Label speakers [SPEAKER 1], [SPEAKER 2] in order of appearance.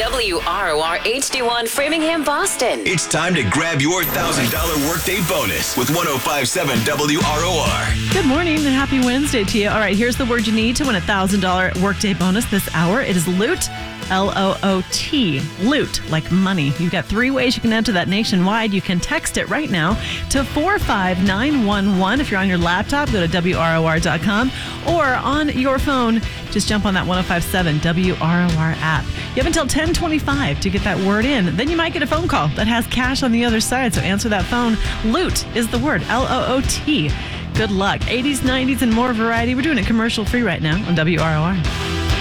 [SPEAKER 1] WROR HD1 Framingham, Boston.
[SPEAKER 2] It's time to grab your $1,000 workday bonus with 105.7 WROR.
[SPEAKER 3] Good morning and happy Wednesday to you. All right, here's the word you need to win a $1,000 workday bonus this hour. It is loot. L-O-O-T. Loot, like money. You've got 3 ways you can enter that nationwide. You can text it right now to 45911. If you're on your laptop, go to WROR.com. Or on your phone, just jump on that 105.7 WROR app. You have until 10:25 to get that word in. Then you might get a phone call that has cash on the other side. So answer that phone. Loot is the word. L-O-O-T. Good luck. 80s, 90s, and more variety. We're doing it commercial free right now on WROR.